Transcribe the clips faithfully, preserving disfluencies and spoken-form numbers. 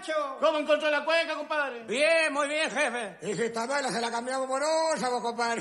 Pancho? ¿Cómo encontró la cueca, compadre? Bien, muy bien, jefe. Y si esta vela se la cambiamos por osa, vos, compadre.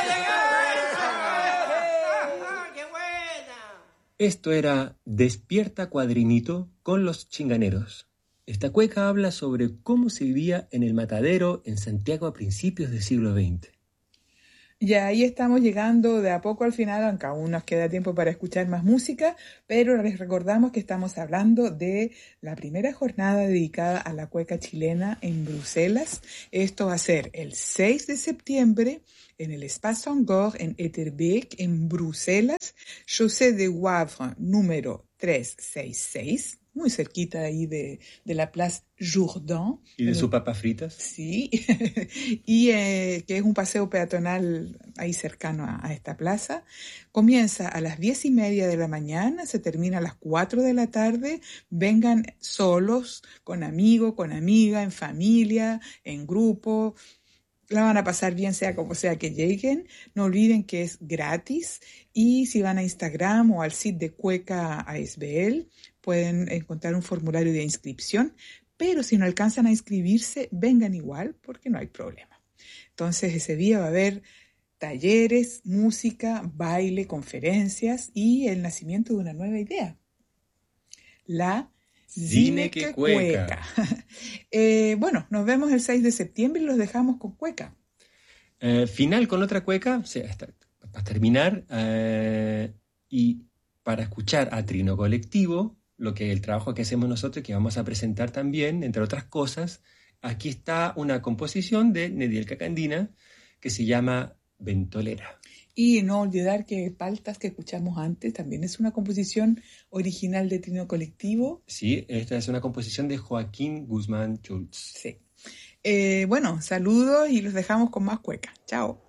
¡Qué buena! Esto era Despierta Cuadrinito con los Chinganeros. Esta cueca habla sobre cómo se vivía en el matadero en Santiago a principios del siglo veinte. Ya ahí estamos llegando de a poco al final, aunque aún nos queda tiempo para escuchar más música, pero les recordamos que estamos hablando de la primera jornada dedicada a la cueca chilena en Bruselas. Esto va a ser el seis de septiembre en el Espace Sangor en Etterbeek, en Bruselas, Chaussée de Wavre número trescientos sesenta y seis, muy cerquita ahí de, de la Place Jourdan. ¿Y de sus papas fritas? Sí, y eh, que es un paseo peatonal ahí cercano a, a esta plaza. Comienza a las diez y media de la mañana, se termina a las cuatro de la tarde. Vengan solos, con amigo, con amiga, en familia, en grupo. La van a pasar bien, sea como sea que lleguen. No olviden que es gratis. Y si van a Instagram o al sitio de Cueca A S B L, pueden encontrar un formulario de inscripción. Pero si no alcanzan a inscribirse, vengan igual, porque no hay problema. Entonces, ese día va a haber talleres, música, baile, conferencias y el nacimiento de una nueva idea. La Cine que Cueca. eh, bueno, nos vemos el seis de septiembre y los dejamos con Cueca. Eh, final con otra cueca, o sea, hasta, para terminar, eh, y para escuchar a Trino Colectivo, lo que el trabajo que hacemos nosotros, que vamos a presentar también, entre otras cosas, aquí está una composición de Nediel Cacandina que se llama Ventolera. Y no olvidar que Paltas, que escuchamos antes, también es una composición original de Trino Colectivo. Sí, esta es una composición de Joaquín Guzmán Schultz. Sí. Eh, bueno, saludos y los dejamos con más cueca. Chao.